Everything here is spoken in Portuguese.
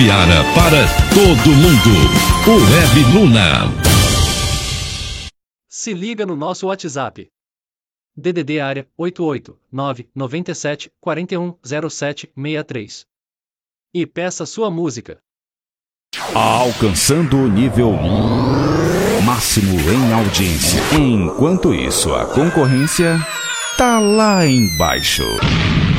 Seara para todo mundo. O Web Luna. Se liga no nosso WhatsApp. DDD área 88997410763. E peça sua música. Alcançando o nível máximo em audiência. Enquanto isso, a concorrência tá lá embaixo.